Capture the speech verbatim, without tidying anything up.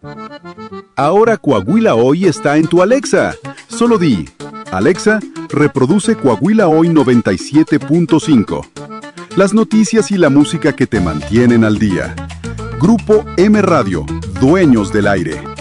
Ahora Coahuila Hoy está en tu Alexa. Solo di, Alexa, reproduce Coahuila Hoy noventa y siete punto cinco. Las noticias y la música que te mantienen al día. Grupo M Radio, dueños del aire.